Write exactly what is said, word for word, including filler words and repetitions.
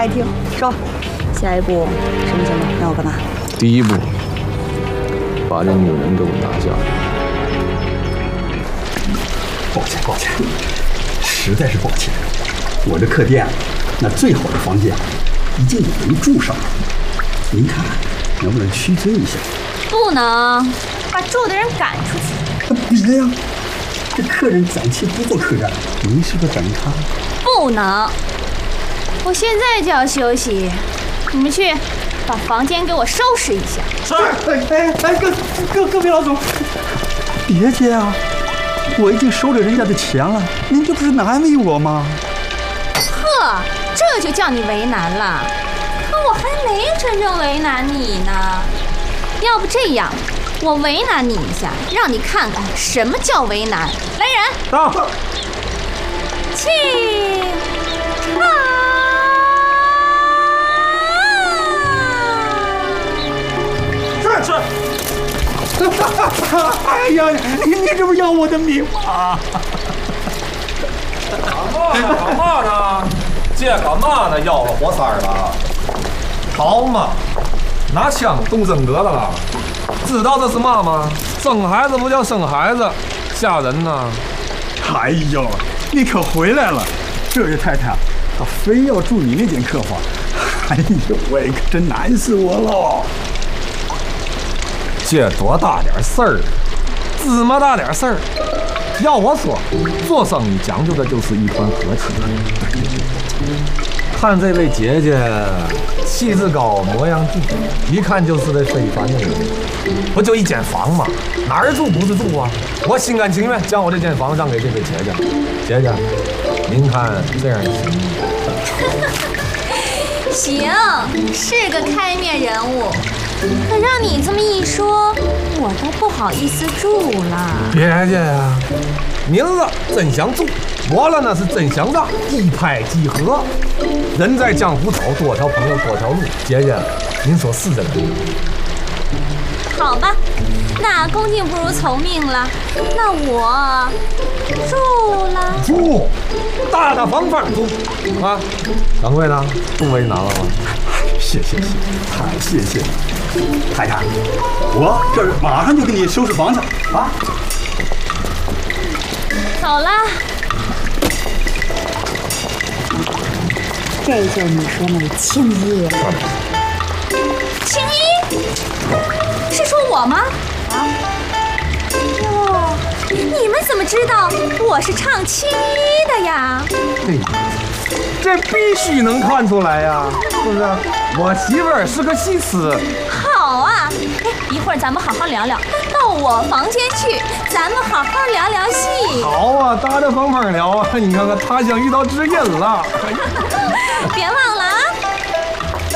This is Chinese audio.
爱听，说。下一步什么节目？让我干嘛？ 第一步，把这女人给我拿下。 抱歉，抱歉，实在是抱歉。我这客店那最好的房间已经有人住上了，您看能不能屈尊一下？ 不能，把住的人赶出去。 别呀，这客人暂且不做客栈，您是不是等他？ 不能，我现在就要休息。你们去把房间给我收拾一下。 是。哎哎哎，各各各位老总，别介啊，我已经收了人家的钱了，您这不是难为我吗？ 呵，这就叫你为难了。可我还没真正为难你呢。要不这样，我为难你一下，让你看看什么叫为难。来人， 到。 请唱。 是。哎呀，你你这不要我的命吗？ 干嘛呢？干嘛呢？这干嘛呢？要了活塞了？好嘛，拿枪动真格的了。知道这是嘛吗？生孩子不叫生孩子，吓人呐！ 哎呦，你可回来了，这位太太，她非要住你那间客房。哎呦喂，可真难死我喽！ 这多大点事儿，芝麻大点事儿。要我说，做生意讲究的就是一团和气。看这位姐姐，气质高，模样俊，一看就是位非凡的人。不就一间房吗？哪儿住不是住啊？我心甘情愿将我这间房让给这位姐姐。姐姐，您看这样行吗？ 行，是个开面人物。可让你这么一说，我都不好意思住了。 别介呀，明儿真想住，我了那是真想让，一拍即合。人在江湖走，多条朋友多条路。姐姐，您说是这个吗？ 好吧，那恭敬不如从命了。那我住了。 住，大大方方住啊！掌柜的，不为难了吗？ 谢谢谢谢，太谢谢了，太太，我这儿马上就给你收拾房去啊！ 走了。 这就你说那青衣了。 青衣？是说我吗？啊？哟，你们怎么知道我是唱青衣的呀？ 嘿，这必须能看出来呀，是不是？我媳妇儿是个戏痴。 好啊，哎，一会儿咱们好好聊聊，到我房间去，咱们好好聊聊戏。 好啊，大大方方聊啊，你看看他乡遇到知音了。 别忘了啊。